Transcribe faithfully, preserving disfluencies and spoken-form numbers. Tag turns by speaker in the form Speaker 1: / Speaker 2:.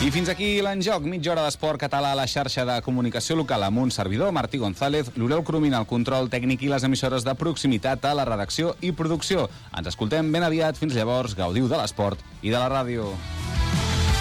Speaker 1: I fins aquí l'enjoc, mitja hora d'esport català a la xarxa de comunicació local amb un servidor, Martí González, l'Oriol Cromina, el control tècnic i les emissores de proximitat a la redacció i producció. Ens escoltem ben aviat. Fins llavors, gaudiu de l'esport i de la ràdio.